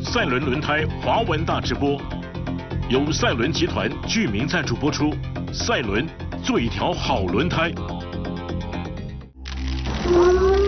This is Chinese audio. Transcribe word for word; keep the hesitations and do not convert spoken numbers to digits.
赛伦轮胎华文大直播，由赛伦集团巨名赞助播出。赛伦，做一条好轮胎。 嗯